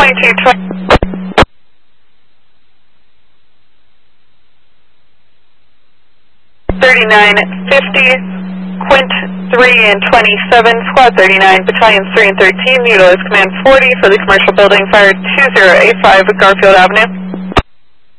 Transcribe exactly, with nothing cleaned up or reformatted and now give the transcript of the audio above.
twenty-two twenty. thirty-nine fifty, Quint three and twenty-seven, Squad thirty-nine, Battalions three and thirteen, utilize Command forty for the commercial building, fire two zero eight five Garfield Avenue.